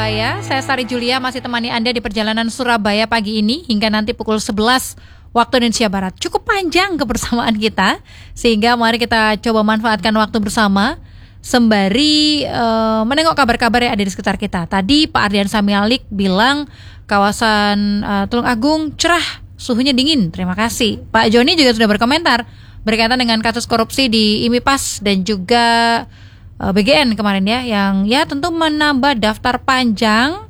Surabaya. Saya Sari Julia masih temani Anda di perjalanan Surabaya pagi ini hingga nanti pukul 11 waktu Indonesia Barat. Cukup panjang kebersamaan kita, sehingga mari kita coba manfaatkan waktu bersama sembari menengok kabar-kabar yang ada di sekitar kita. Tadi Pak Ardian Samialik bilang kawasan Tulung Agung cerah, suhunya dingin. Terima kasih. Pak Joni juga sudah berkomentar berkaitan dengan kasus korupsi di IMIPAS dan juga BGN kemarin ya, yang ya tentu menambah daftar panjang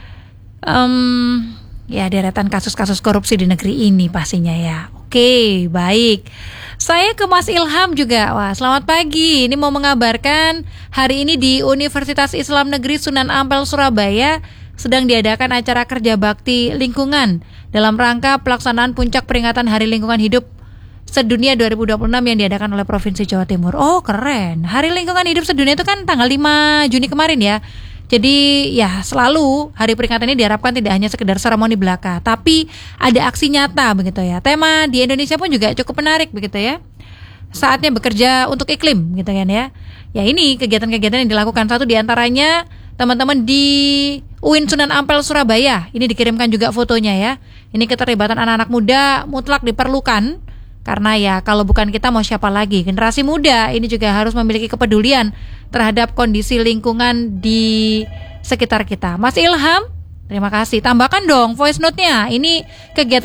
ya deretan kasus-kasus korupsi di negeri ini pastinya ya. Oke, baik. Saya ke Mas Ilham juga. Wah, selamat pagi. Ini mau mengabarkan hari ini di Universitas Islam Negeri Sunan Ampel Surabaya sedang diadakan acara kerja bakti lingkungan dalam rangka pelaksanaan puncak peringatan Hari Lingkungan Hidup Sedunia 2026 yang diadakan oleh Provinsi Jawa Timur. Oh, keren. Hari Lingkungan Hidup Sedunia itu kan tanggal 5 Juni kemarin ya. Jadi ya selalu hari peringatan ini diharapkan tidak hanya sekedar seremoni belaka, tapi ada aksi nyata begitu ya. Tema di Indonesia pun juga cukup menarik begitu ya. Saatnya bekerja untuk iklim gitu kan ya. Ya ini kegiatan-kegiatan yang dilakukan, satu diantaranya teman-teman di UIN Sunan Ampel Surabaya. Ini dikirimkan juga fotonya ya. Ini keterlibatan anak-anak muda mutlak diperlukan. Karena ya kalau bukan kita mau siapa lagi. Generasi muda ini juga harus memiliki kepedulian terhadap kondisi lingkungan di sekitar kita. Mas Ilham, terima kasih. Tambahkan dong voice note-nya. Ini kegiatan